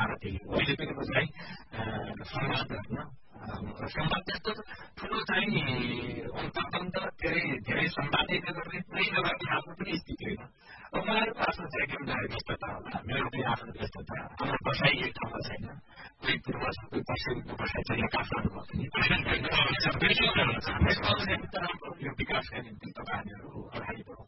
भारतीय अहिले पनि चाहिँ संवाद गर्न संवाद त्यस्तो ठुलो चाहिँ तन्त्र धेरै सम्पादन गर्ने कुनै नगर्ने आफ्नो पनि स्थिति होइन अब मलाई आफ्नो चाहिँ एकदम व्यस्तता होला मेरो पनि आफ्नो व्यस्तता हाम्रो बसाइ एक ठाउँमा छैन कोही पूर्व छ कोही पश्चिमको बसाइ छैन काठमाडौँमा पनि यो विकासका निम्ति तपाईँहरू अगाडि बढाउनु